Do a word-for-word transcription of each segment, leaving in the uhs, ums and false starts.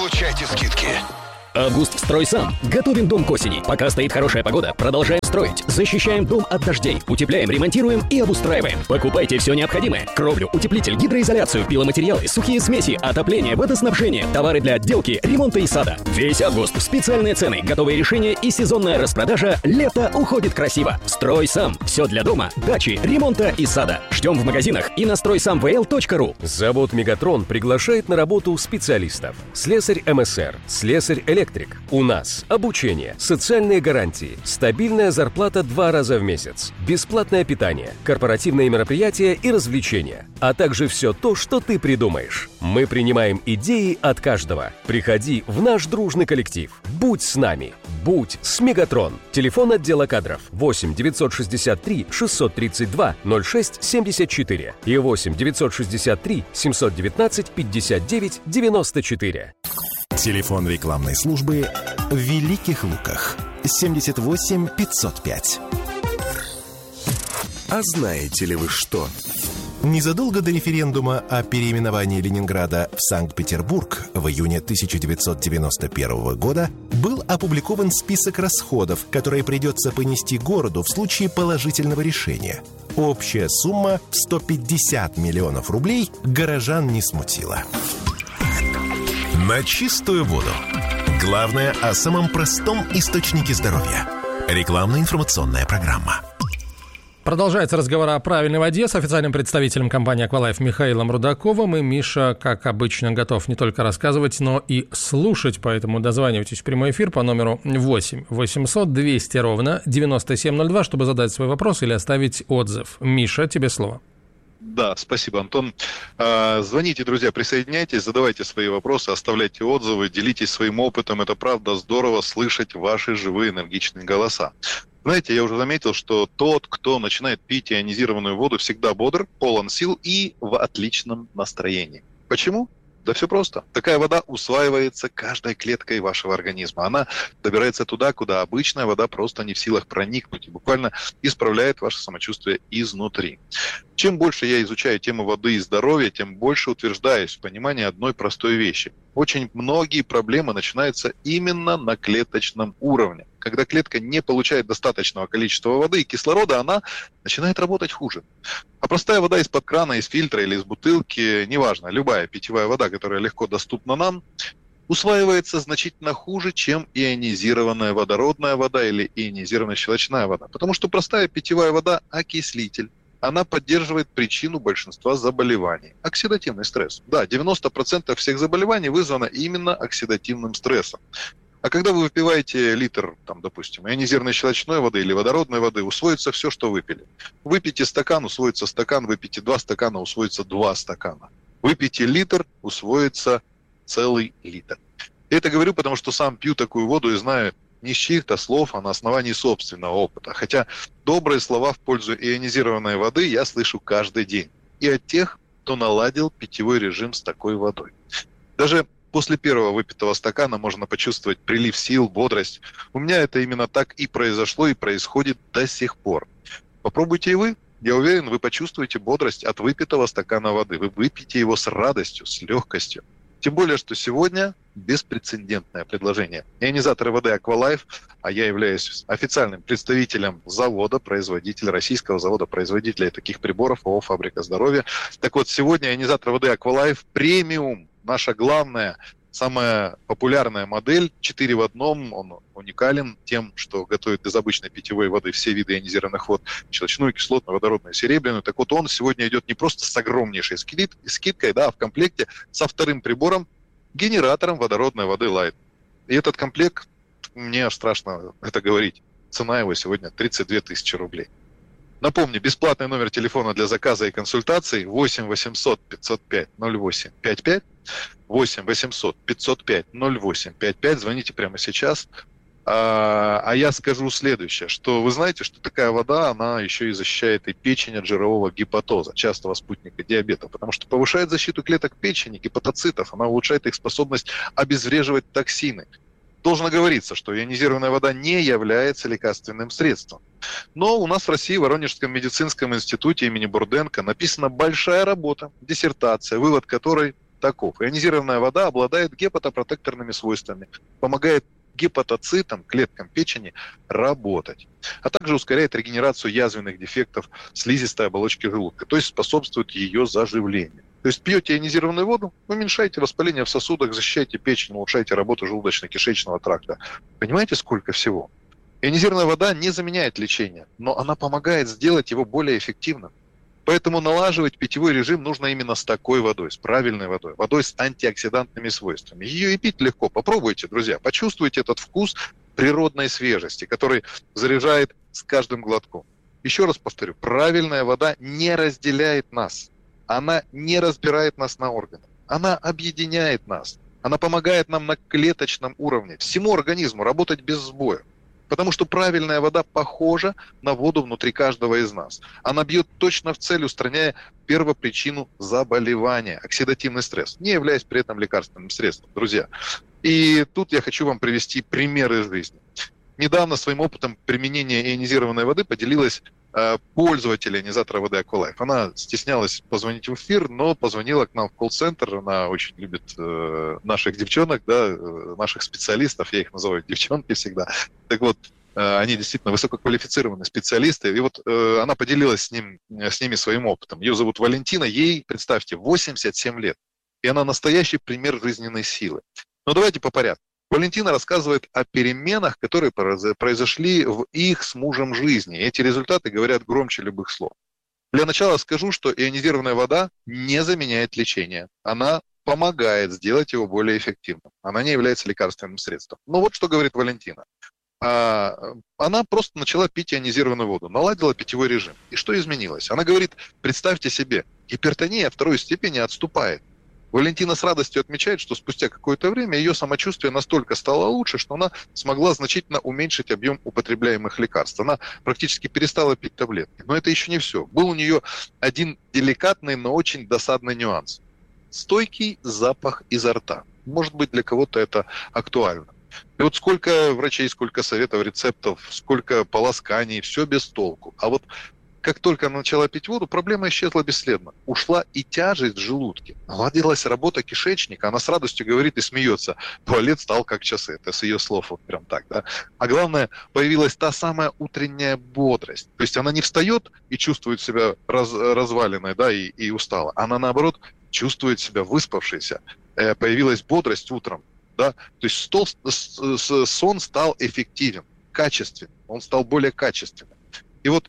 Получайте скидки. Август «Строй сам». Готовим дом к осени. Пока стоит хорошая погода, продолжаем строить. Защищаем дом от дождей. Утепляем, ремонтируем и обустраиваем. Покупайте все необходимое. Кровлю, утеплитель, гидроизоляцию, пиломатериалы, сухие смеси, отопление, водоснабжение, товары для отделки, ремонта и сада. Весь август. Специальные цены, готовые решения и сезонная распродажа. Лето уходит красиво. «Строй сам». Все для дома, дачи, ремонта и сада. Ждем в магазинах и на строй сам вэ эл точка ру. Завод «Мегатрон» приглашает на работу специалистов. Слесарь эм эс эр, слесарь электрик. У нас обучение, социальные гарантии, стабильная зарплата два раза в месяц, бесплатное питание, корпоративные мероприятия и развлечения, а также все то, что ты придумаешь. Мы принимаем идеи от каждого. Приходи в наш дружный коллектив. Будь с нами. Будь с Мегатрон. Телефон отдела кадров восемь девятьсот шестьдесят три шестьсот тридцать два ноль шесть семьдесят четыре и восемь девятьсот шестьдесят три семьсот девятнадцать пятьдесят девять девяносто четыре. Телефон рекламной службы в Великих Луках семьдесят восемь пятьсот пять. А знаете ли вы что? Незадолго до референдума о переименовании Ленинграда в Санкт-Петербург в июне тысяча девятьсот девяносто первого года был опубликован список расходов, которые придется понести городу в случае положительного решения. Общая сумма в сто пятьдесят миллионов рублей горожан не смутила. На чистую воду. Главное о самом простом источнике здоровья. Рекламно-информационная программа. Продолжается разговор о правильной воде с официальным представителем компании «Аквалайф» Михаилом Рудаковым. И Миша, как обычно, готов не только рассказывать, но и слушать. Поэтому дозванивайтесь в прямой эфир по номеру восемь восемьсот двести ровно девяносто семь ноль два, чтобы задать свой вопрос или оставить отзыв. Миша, тебе слово. Да, спасибо, Антон. Звоните, друзья, присоединяйтесь, задавайте свои вопросы, оставляйте отзывы, делитесь своим опытом. Это правда здорово слышать ваши живые энергичные голоса. Знаете, я уже заметил, что тот, кто начинает пить ионизированную воду, всегда бодр, полон сил и в отличном настроении. Почему? Да все просто. Такая вода усваивается каждой клеткой вашего организма. Она добирается туда, куда обычная вода просто не в силах проникнуть и буквально исправляет ваше самочувствие изнутри. Чем больше я изучаю тему воды и здоровья, тем больше утверждаюсь в понимании одной простой вещи. Очень многие проблемы начинаются именно на клеточном уровне. Когда клетка не получает достаточного количества воды и кислорода, она начинает работать хуже. А простая вода из-под крана, из фильтра или из бутылки, неважно, любая питьевая вода, которая легко доступна нам, усваивается значительно хуже, чем ионизированная водородная вода или ионизированная щелочная вода. Потому что простая питьевая вода – окислитель. Она поддерживает причину большинства заболеваний. Оксидативный стресс. Да, девяносто процентов всех заболеваний вызвано именно оксидативным стрессом. А когда вы выпиваете литр, там, допустим, ионизированной щелочной воды или водородной воды, усвоится все, что выпили. Выпейте стакан, усвоится стакан, выпейте два стакана, усвоится два стакана. Выпейте литр, усвоится целый литр. Я это говорю, потому что сам пью такую воду и знаю не с чьих-то слов, а на основании собственного опыта. Хотя добрые слова в пользу ионизированной воды я слышу каждый день. И от тех, кто наладил питьевой режим с такой водой. Даже после первого выпитого стакана можно почувствовать прилив сил, бодрость. У меня это именно так и произошло и происходит до сих пор. Попробуйте и вы. Я уверен, вы почувствуете бодрость от выпитого стакана воды. Вы выпьете его с радостью, с легкостью. Тем более, что сегодня беспрецедентное предложение. Ионизаторы воды «Аквалайф», а я являюсь официальным представителем завода, производителя, российского завода-производителя таких приборов ООО «Фабрика здоровья». Так вот, сегодня ионизаторы воды «Аквалайф» премиум. Наша главная, самая популярная модель, четыре в одном, он уникален тем, что готовит из обычной питьевой воды все виды ионизированных вод, щелочную, кислотную, водородную, серебряную. Так вот, он сегодня идет не просто с огромнейшей скидкой, да, а в комплекте со вторым прибором, генератором водородной воды Light. И этот комплект, мне аж страшно это говорить, цена его сегодня тридцать две тысячи рублей. Напомню, бесплатный номер телефона для заказа и консультаций восемь восемьсот пятьсот пять ноль восемь пять пять, восемь восемьсот пятьсот пять ноль восемь пять пять, звоните прямо сейчас. А, а я скажу следующее, что вы знаете, что такая вода, она еще и защищает и печень от жирового гепатоза, частого спутника диабета, потому что повышает защиту клеток печени, гепатоцитов, она улучшает их способность обезвреживать токсины. Должно говориться, что ионизированная вода не является лекарственным средством. Но у нас в России, в Воронежском медицинском институте имени Бурденко написана большая работа, диссертация, вывод которой таков. Ионизированная вода обладает гепатопротекторными свойствами, помогает гепатоцитам, клеткам печени, работать, а также ускоряет регенерацию язвенных дефектов слизистой оболочки желудка, то есть способствует ее заживлению. То есть пьете ионизированную воду, уменьшаете воспаление в сосудах, защищаете печень, улучшаете работу желудочно-кишечного тракта. Понимаете, сколько всего? Ионизированная вода не заменяет лечение, но она помогает сделать его более эффективным. Поэтому налаживать питьевой режим нужно именно с такой водой, с правильной водой, водой с антиоксидантными свойствами. Ее и пить легко. Попробуйте, друзья, почувствуйте этот вкус природной свежести, который заряжает с каждым глотком. Еще раз повторю, правильная вода не разделяет нас. Она не разбирает нас на органы. Она объединяет нас. Она помогает нам на клеточном уровне, всему организму работать без сбоя. Потому что правильная вода похожа на воду внутри каждого из нас. Она бьет точно в цель, устраняя первопричину заболевания, оксидативный стресс, не являясь при этом лекарственным средством, друзья. И тут я хочу вам привести примеры из жизни. Недавно своим опытом применения ионизированной воды поделилась э, пользователь ионизатора воды Aqualife. Она стеснялась позвонить в эфир, но позвонила к нам в колл-центр. Она очень любит э, наших девчонок, да, э, наших специалистов. Я их называю девчонки всегда. Так вот, э, они действительно высококвалифицированные специалисты. И вот э, она поделилась с, ним, с ними своим опытом. Ее зовут Валентина. Ей, представьте, восемьдесят семь лет. И она настоящий пример жизненной силы. Но давайте по порядку. Валентина рассказывает о переменах, которые произошли в их с мужем жизни. И эти результаты говорят громче любых слов. Для начала скажу, что ионизированная вода не заменяет лечение. Она помогает сделать его более эффективным. Она не является лекарственным средством. Но вот что говорит Валентина. Она просто начала пить ионизированную воду, наладила питьевой режим. И что изменилось? Она говорит, представьте себе, гипертония второй степени отступает. Валентина с радостью отмечает, что спустя какое-то время ее самочувствие настолько стало лучше, что она смогла значительно уменьшить объем употребляемых лекарств. Она практически перестала пить таблетки. Но это еще не все. Был у нее один деликатный, но очень досадный нюанс. Стойкий запах изо рта. Может быть, для кого-то это актуально. И вот сколько врачей, сколько советов, рецептов, сколько полосканий, все без толку. А вот как только она начала пить воду, проблема исчезла бесследно. Ушла и тяжесть в желудке. Наладилась работа кишечника. Она с радостью говорит и смеется. Туалет стал как часы. Это с ее слов вот прям так, да. А главное, появилась та самая утренняя бодрость. То есть она не встает и чувствует себя раз, разваленной, да, и, и устала. Она, наоборот, чувствует себя выспавшейся. Э, появилась бодрость утром, да. То есть стол, с, с, сон стал эффективен, качественным. Он стал более качественным. И вот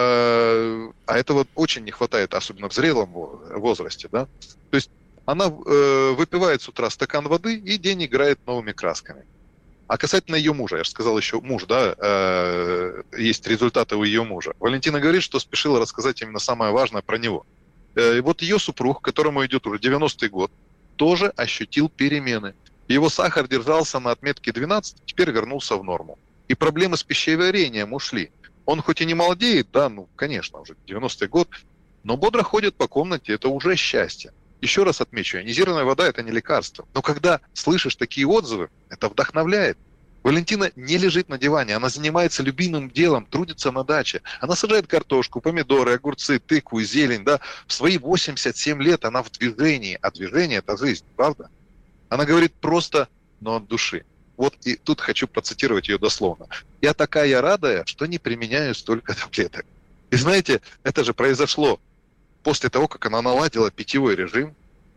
а этого очень не хватает, особенно в зрелом возрасте, да. То есть она э, выпивает с утра стакан воды, и день играет новыми красками. А касательно ее мужа, я же сказал еще муж, да, э, есть результаты у ее мужа. Валентина говорит, что спешила рассказать именно самое важное про него. Э, вот ее супруг, которому идет уже девяностый год, тоже ощутил перемены. Его сахар держался на отметке двенадцать, теперь вернулся в норму. И проблемы с пищеварением ушли. Он хоть и не молодеет, да, ну, конечно, уже девяностый год, но бодро ходит по комнате, это уже счастье. Еще раз отмечу, ионизированная вода – это не лекарство. Но когда слышишь такие отзывы, это вдохновляет. Валентина не лежит на диване, она занимается любимым делом, трудится на даче. Она сажает картошку, помидоры, огурцы, тыкву, зелень, да. В свои восемьдесят семь лет она в движении, а движение – это жизнь, правда? Она говорит просто, но от души. Вот и тут хочу процитировать ее дословно. «Я такая радая, что не применяю столько таблеток». И знаете, это же произошло после того, как она наладила питьевой режим.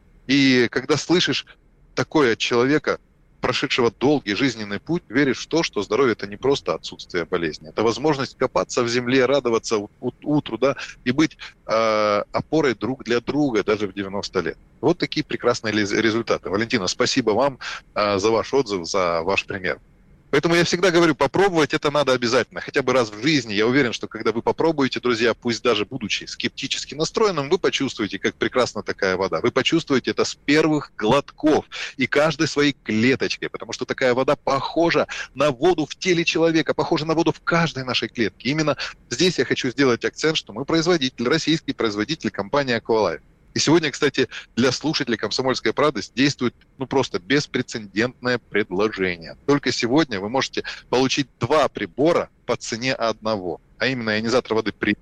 И когда слышишь такое от человека, прошедшего долгий жизненный путь, веришь в то, что здоровье – это не просто отсутствие болезни. Это возможность копаться в земле, радоваться утру, да, и быть э, опорой друг для друга даже в девяносто лет. Вот такие прекрасные результаты. Валентина, спасибо вам э, за ваш отзыв, за ваш пример. Поэтому я всегда говорю, попробовать это надо обязательно, хотя бы раз в жизни. Я уверен, что когда вы попробуете, друзья, пусть даже будучи скептически настроенным, вы почувствуете, как прекрасна такая вода. Вы почувствуете это с первых глотков и каждой своей клеточкой, потому что такая вода похожа на воду в теле человека, похожа на воду в каждой нашей клетке. Именно здесь я хочу сделать акцент, что мы производитель, российский производитель компании Aqualife. И сегодня, кстати, для слушателей «Комсомольской правды» действует ну просто беспрецедентное предложение. Только сегодня вы можете получить два прибора по цене одного, а именно ионизатор воды при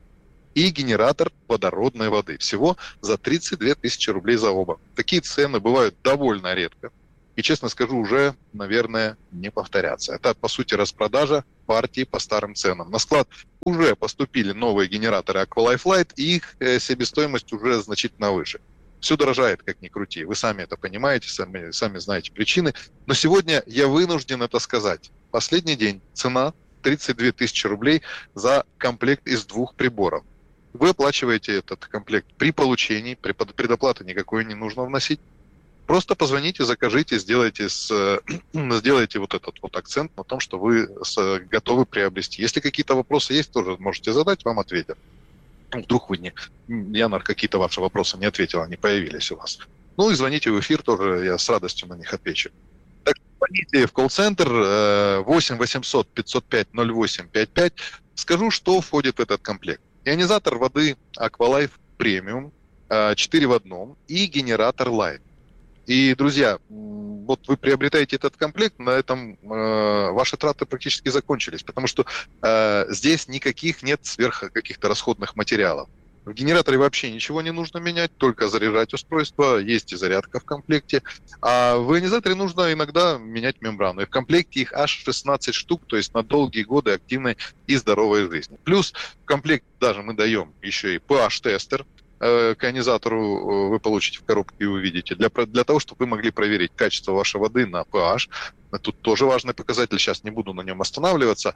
и генератор водородной воды. Всего за тридцать две тысячи рублей за оба. Такие цены бывают довольно редко. И, честно скажу, уже, наверное, не повторятся. Это, по сути, распродажа партии по старым ценам. На склад уже поступили новые генераторы Aqualife Light, и их э, себестоимость уже значительно выше. Все дорожает, как ни крути. Вы сами это понимаете, сами, сами знаете причины. Но сегодня я вынужден это сказать. Последний день. Цена тридцать две тысячи рублей за комплект из двух приборов. Вы оплачиваете этот комплект при получении, при предоплаты никакой не нужно вносить. Просто позвоните, закажите, сделайте, с, сделайте вот этот вот акцент на том, что вы с, готовы приобрести. Если какие-то вопросы есть, тоже можете задать, вам ответят. Вдруг вы не... Я на какие-то ваши вопросы не ответил, они появились у вас. Ну и звоните в эфир, тоже я с радостью на них отвечу. Так, звоните в колл-центр восемь восемьсот пятьсот пять ноль восемь пять пять. Скажу, что входит в этот комплект. Ионизатор воды Aqualife Premium четыре в одном и генератор Light. И, друзья, вот вы приобретаете этот комплект, на этом э, ваши траты практически закончились, потому что э, здесь никаких нет сверх каких-то расходных материалов. В генераторе вообще ничего не нужно менять, только заряжать устройство, есть и зарядка в комплекте. А в ионизаторе нужно иногда менять мембрану. И в комплекте их аж шестнадцать штук, то есть на долгие годы активной и здоровой жизни. Плюс в комплект даже мы даем еще и pH-тестер. К ионизатору вы получите в коробке и увидите. Для, для того, чтобы вы могли проверить качество вашей воды на pH. Тут тоже важный показатель, сейчас не буду на нем останавливаться.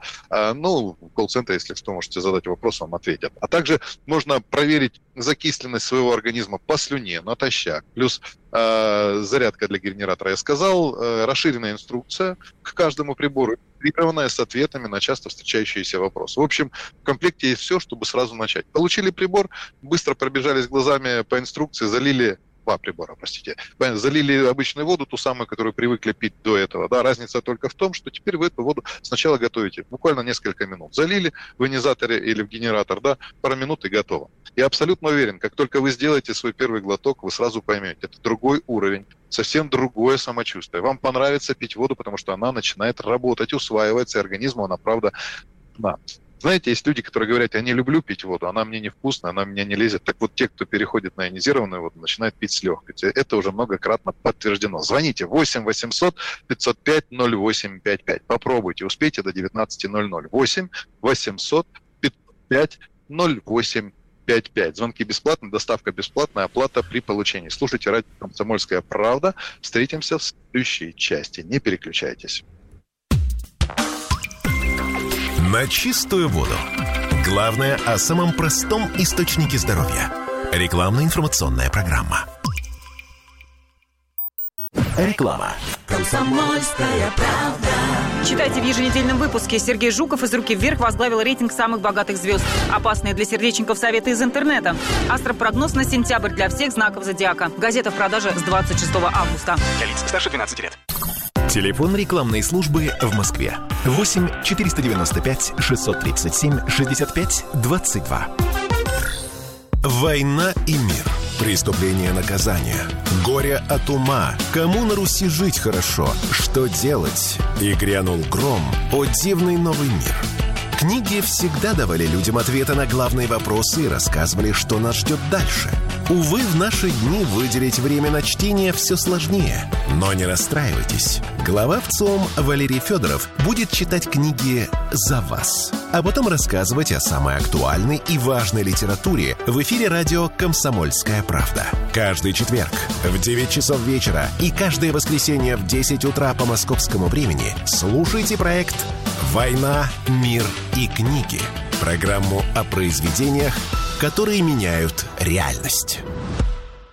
Но в колл-центре, если что, можете задать вопрос, вам ответят. А также можно проверить закисленность своего организма по слюне, натощак. Плюс э, зарядка для генератора, я сказал, э, расширенная инструкция к каждому прибору, интегрированная с ответами на часто встречающиеся вопросы. В общем, в комплекте есть все, чтобы сразу начать. Получили прибор, быстро пробежались глазами по инструкции, залили два прибора, простите, залили обычную воду, ту самую, которую привыкли пить до этого. Да, разница только в том, что теперь вы эту воду сначала готовите, буквально несколько минут. Залили в ионизаторе или в генератор, да, пару минут и готово. Я абсолютно уверен, как только вы сделаете свой первый глоток, вы сразу поймете, это другой уровень, совсем другое самочувствие. Вам понравится пить воду, потому что она начинает работать, усваивается, и организму она, правда, да. Знаете, есть люди, которые говорят, я не люблю пить воду, она мне невкусная, она меня не лезет. Так вот, те, кто переходит на ионизированную воду, начинают пить с легкостью. Это уже многократно подтверждено. Звоните восемь восемьсот пятьсот пять ноль восемь пять пять. Попробуйте, успейте до девятнадцати ноль-ноль. восемь восемьсот пятьсот пять ноль восемь пять пять. Звонки бесплатные, доставка бесплатная, оплата при получении. Слушайте радио «Комсомольская правда». Встретимся в следующей части. Не переключайтесь. На чистую воду. Главное о самом простом источнике здоровья. Рекламно-информационная программа. Реклама. Комсомольская правда. Читайте в еженедельном выпуске. Сергей Жуков из «Руки вверх» возглавил рейтинг самых богатых звезд. Опасные для сердечников советы из интернета. Астропрогноз на сентябрь для всех знаков зодиака. Газета в продаже с двадцать шестого августа. Для лиц старше двенадцати лет. Телефон рекламной службы в Москве. восемь четыреста девяносто пять шестьсот тридцать семь шестьдесят пять двадцать два. Война и мир. Преступление, наказание. Горе от ума. Кому на Руси жить хорошо? Что делать? И грянул гром. О дивный новый мир. Книги всегда давали людям ответы на главные вопросы и рассказывали, что нас ждет дальше. Увы, в наши дни выделить время на чтение все сложнее. Но не расстраивайтесь. Глава ВЦИОМ Валерий Федоров будет читать книги за вас, а потом рассказывать о самой актуальной и важной литературе в эфире радио «Комсомольская правда». Каждый четверг в девять часов вечера и каждое воскресенье в десять утра по московскому времени слушайте проект «Война, мир и книги». Программу о произведениях, которые меняют реальность.